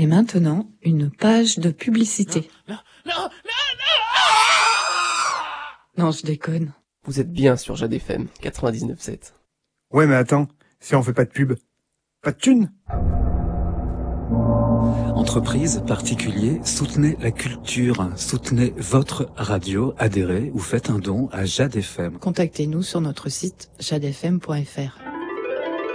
Et maintenant, une page de publicité. Non, je déconne. Vous êtes bien sur Jade FM 99.7. Ouais, mais attends, si on fait pas de pub, pas de thunes. Entreprises, particuliers, soutenez la culture, soutenez votre radio, adhérez ou faites un don à Jade FM. Contactez-nous sur notre site jadefm.fr.